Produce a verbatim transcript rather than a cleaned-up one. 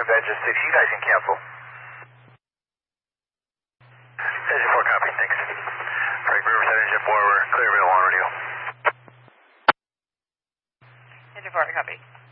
five, Engine six, you guys can cancel. Engine four, copy, thanks. Frank Riverside, Engine four, we're clear available on radio. Engine four, copy.